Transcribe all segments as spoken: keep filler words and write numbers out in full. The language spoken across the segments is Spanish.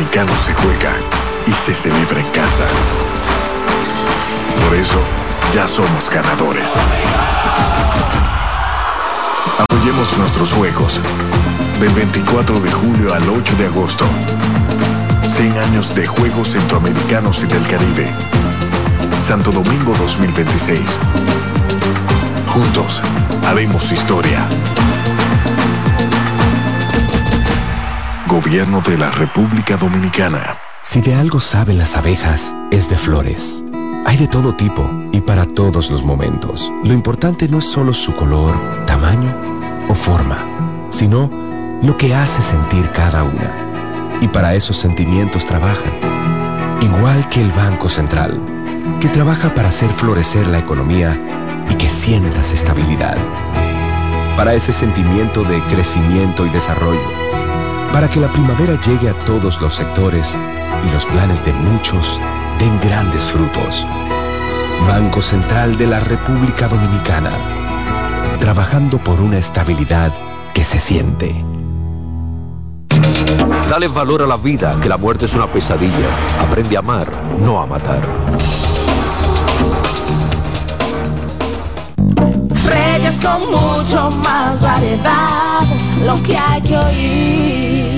Dominicano se juega y se celebra en casa. Por eso, ya somos ganadores. Apoyemos nuestros juegos. Del veinticuatro de julio al ocho de agosto. cien años de Juegos Centroamericanos y del Caribe. Santo Domingo dos mil veintiséis. Juntos, haremos historia. Gobierno de la República Dominicana. Si de algo saben las abejas, es de flores. Hay de todo tipo y para todos los momentos. Lo importante no es solo su color, tamaño o forma, sino lo que hace sentir cada una. Y para esos sentimientos trabajan. Igual que el Banco Central, que trabaja para hacer florecer la economía y que sientas estabilidad. Para ese sentimiento de crecimiento y desarrollo. Para que la primavera llegue a todos los sectores y los planes de muchos den grandes frutos. Banco Central de la República Dominicana. Trabajando por una estabilidad que se siente. Dale valor a la vida, que la muerte es una pesadilla. Aprende a amar, no a matar. Reyes con mucho más variedad, lo que hay que oír.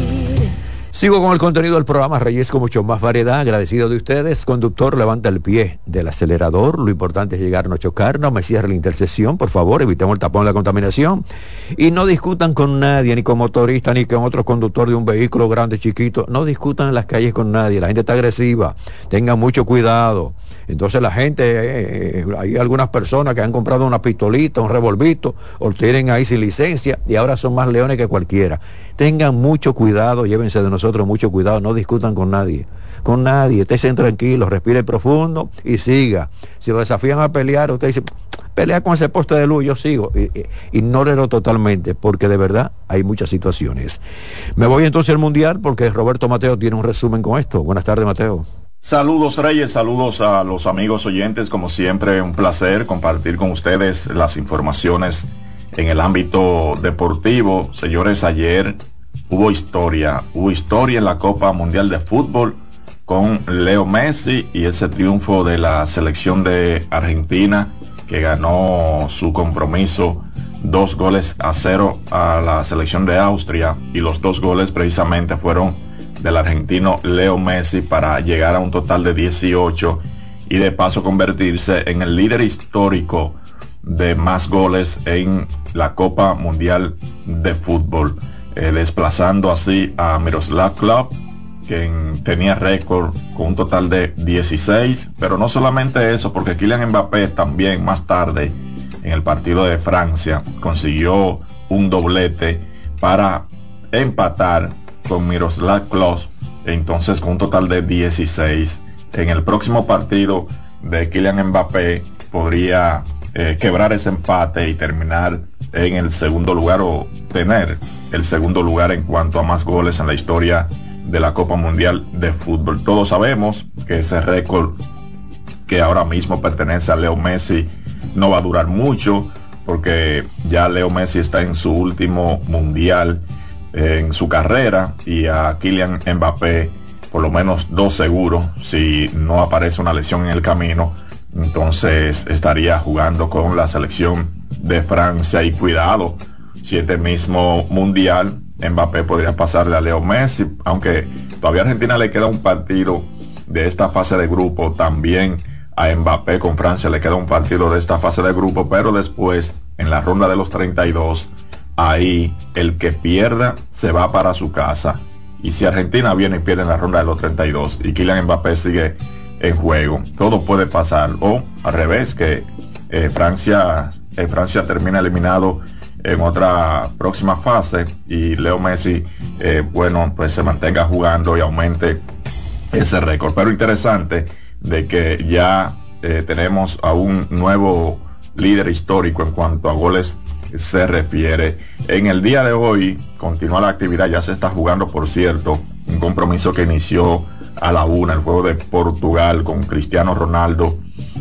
Sigo con el contenido del programa Reyes con mucho más variedad, agradecido de ustedes. Conductor, levanta el pie del acelerador, lo importante es llegar, no chocar, no me cierre la intersección, por favor, evitemos el tapón de la contaminación. Y no discutan con nadie, ni con motorista, ni con otro conductor de un vehículo grande, chiquito, no discutan en las calles con nadie, la gente está agresiva, tengan mucho cuidado. Entonces la gente, eh, hay algunas personas que han comprado una pistolita, un revolvito, o tienen ahí sin licencia, y ahora son más leones que cualquiera. Tengan mucho cuidado, llévense de nosotros mucho cuidado, no discutan con nadie, con nadie, estén tranquilos, respire profundo y siga. Si lo desafían a pelear, usted dice, pelea con ese poste de luz, yo sigo, y, y, ignórelo totalmente, porque de verdad hay muchas situaciones. Me voy entonces al Mundial, porque Roberto Mateo tiene un resumen con esto. Buenas tardes, Mateo. Saludos, Reyes, saludos a los amigos oyentes, como siempre un placer compartir con ustedes las informaciones en el ámbito deportivo. Señores, ayer hubo historia, hubo historia en la Copa Mundial de Fútbol con Leo Messi y ese triunfo de la selección de Argentina, que ganó su compromiso dos goles a cero a la selección de Austria, y los dos goles precisamente fueron del argentino Leo Messi para llegar a un total de dieciocho y de paso convertirse en el líder histórico de más goles en la Copa Mundial de Fútbol, eh, desplazando así a Miroslav Klose, quien tenía récord con un total de dieciséis, pero no solamente eso, porque Kylian Mbappé también más tarde en el partido de Francia consiguió un doblete para empatar con Miroslav Klose, entonces con un total de dieciséis. En el próximo partido de Kylian Mbappé podría eh, quebrar ese empate y terminar en el segundo lugar, o tener el segundo lugar en cuanto a más goles en la historia de la Copa Mundial de Fútbol. Todos sabemos que ese récord que ahora mismo pertenece a Leo Messi no va a durar mucho, porque ya Leo Messi está en su último mundial en su carrera, y a Kylian Mbappé por lo menos dos seguros, si no aparece una lesión en el camino. Entonces estaría jugando con la selección de Francia, y cuidado, si este mismo mundial Mbappé podría pasarle a Leo Messi, aunque todavía a Argentina le queda un partido de esta fase de grupo, también a Mbappé con Francia le queda un partido de esta fase de grupo, pero después en la ronda de los treinta y dos, ahí el que pierda se va para su casa. Y si Argentina viene y pierde en la ronda de los treinta y dos y Kylian Mbappé sigue en juego, todo puede pasar. O al revés, que eh, Francia, eh, Francia termina eliminado en otra próxima fase y Leo Messi, eh, bueno, pues se mantenga jugando y aumente ese récord. Pero interesante de que ya eh, tenemos a un nuevo líder histórico en cuanto a goles se refiere. En el día de hoy continúa la actividad, ya se está jugando, por cierto, un compromiso que inició a la una, el juego de Portugal con Cristiano Ronaldo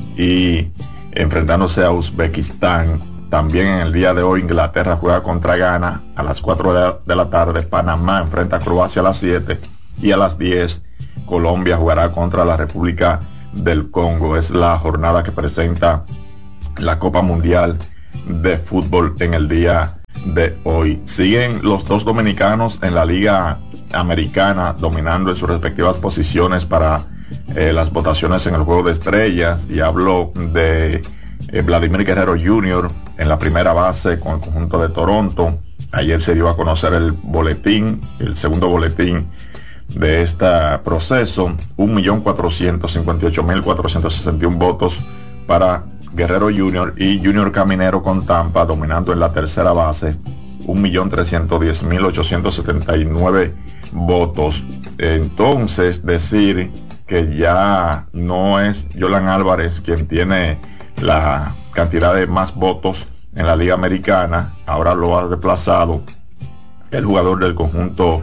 y enfrentándose a Uzbekistán. También en el día de hoy Inglaterra juega contra Ghana a las cuatro de la tarde, Panamá enfrenta a Croacia a las siete y a las diez Colombia jugará contra la República del Congo. Es la jornada que presenta la Copa Mundial de Fútbol en el día de hoy. Siguen los dos dominicanos en la Liga Americana dominando en sus respectivas posiciones para eh, las votaciones en el Juego de Estrellas, y hablo de eh, Vladimir Guerrero junior en la primera base con el conjunto de Toronto. Ayer se dio a conocer el boletín, el segundo boletín de este proceso. un millón cuatrocientos cincuenta y ocho mil cuatrocientos sesenta y uno votos para Guerrero junior, y Junior Caminero con Tampa dominando en la tercera base, un millón trescientos diez mil ochocientos setenta y nueve votos. Entonces, decir que ya no es Yolan Álvarez quien tiene la cantidad de más votos en la Liga Americana, ahora lo ha desplazado el jugador del conjunto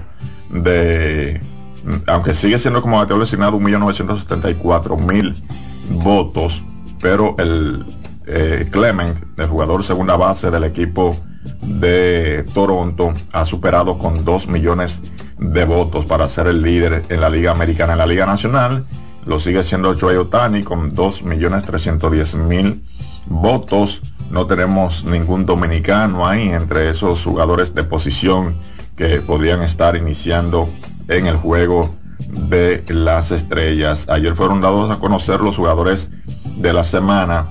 de, aunque sigue siendo como bateador designado, un millón novecientos setenta y cuatro mil votos, pero el eh, Clement, el jugador segunda base del equipo de Toronto, ha superado con dos millones de votos para ser el líder en la Liga Americana. En la Liga Nacional lo sigue siendo Shohei Ohtani con dos millones trescientos diez mil votos. No tenemos ningún dominicano ahí entre esos jugadores de posición que podrían estar iniciando en el juego de las estrellas. Ayer fueron dados a conocer los jugadores de la semana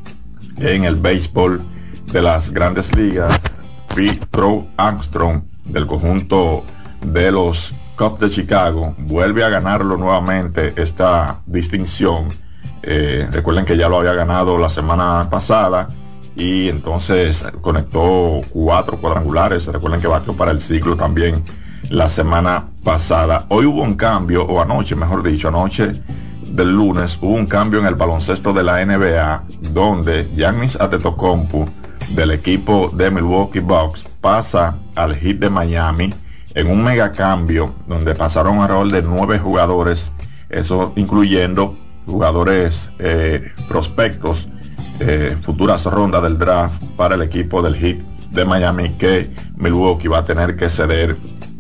en el béisbol de las Grandes Ligas. Pete Crow Armstrong del conjunto de los Cubs de Chicago vuelve a ganarlo nuevamente esta distinción. Eh, recuerden que ya lo había ganado la semana pasada y entonces conectó cuatro cuadrangulares. Recuerden que batió para el ciclo también la semana pasada. Hoy hubo un cambio, o anoche mejor dicho, anoche del lunes hubo un cambio en el baloncesto de la N B A, donde Giannis Antetokounmpo del equipo de Milwaukee Bucks pasa al Heat de Miami en un mega cambio donde pasaron alrededor de nueve jugadores, eso incluyendo jugadores eh, prospectos, eh, futuras rondas del draft para el equipo del Heat de Miami, que Milwaukee va a tener que ceder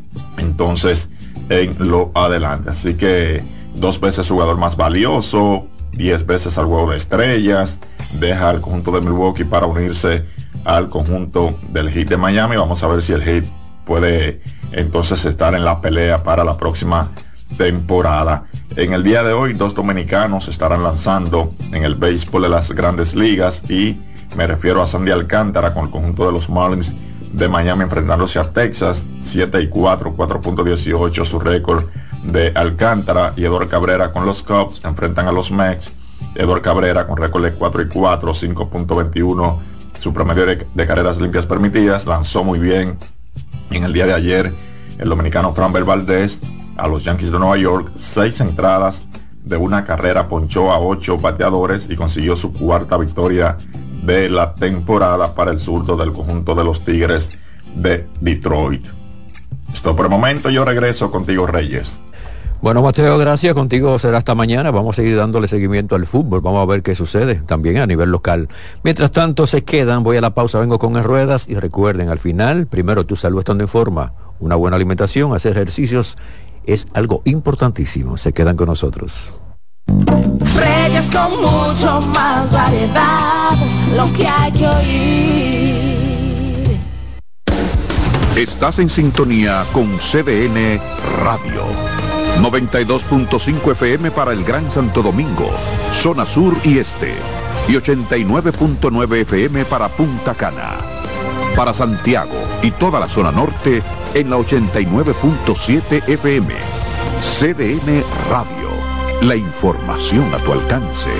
entonces en lo adelante. Así que dos veces jugador más valioso, diez veces al juego de estrellas, deja al conjunto de Milwaukee para unirse al conjunto del Heat de Miami. Vamos a ver si el Heat puede entonces estar en la pelea para la próxima temporada. En el día de hoy, dos dominicanos estarán lanzando en el béisbol de las Grandes Ligas, y me refiero a Sandy Alcántara con el conjunto de los Marlins de Miami enfrentándose a Texas. Siete y cuatro, cuatro punto dieciocho su récord de Alcántara, y Edward Cabrera con los Cubs enfrentan a los Mets. Edward Cabrera con récord de cuatro y cuatro, cinco punto veintiuno su promedio de, de carreras limpias permitidas. Lanzó muy bien en el día de ayer el dominicano Framber Valdez a los Yankees de Nueva York. Seis entradas de una carrera, ponchó a ocho bateadores y consiguió su cuarta victoria de la temporada para el zurdo del conjunto de los Tigres de Detroit. Esto por el momento. Yo regreso contigo, Reyes. Bueno, Mateo, gracias. Contigo será hasta mañana. Vamos a seguir dándole seguimiento al fútbol. Vamos a ver qué sucede también a nivel local. Mientras tanto, se quedan. Voy a la pausa, vengo con el Ruedas. Y recuerden, al final, primero tu salud estando en forma. Una buena alimentación, hacer ejercicios es algo importantísimo. Se quedan con nosotros. Reyes con mucho más variedad, lo que hay que oír. Estás en sintonía con C D N Radio. noventa y dos punto cinco F M para el Gran Santo Domingo, zona sur y este, y ochenta y nueve punto nueve F M para Punta Cana. Para Santiago y toda la zona norte en la ochenta y nueve punto siete F M. C D N Radio, la información a tu alcance.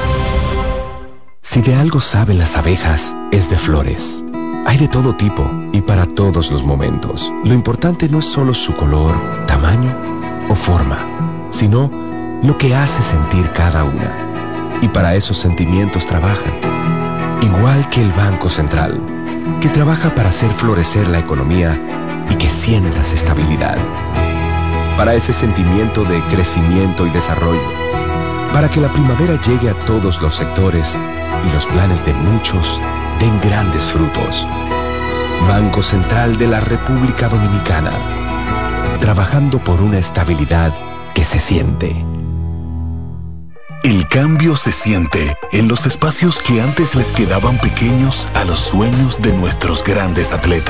Si de algo saben las abejas, es de flores. Hay de todo tipo y para todos los momentos. Lo importante no es solo su color, tamaño o forma, sino lo que hace sentir cada una. Y para esos sentimientos trabajan. Igual que el Banco Central, que trabaja para hacer florecer la economía y que sientas estabilidad. Para ese sentimiento de crecimiento y desarrollo. Para que la primavera llegue a todos los sectores y los planes de muchos den grandes frutos. Banco Central de la República Dominicana. trabajando por una estabilidad que se siente. El cambio se siente en los espacios que antes les quedaban pequeños a los sueños de nuestros grandes atletas.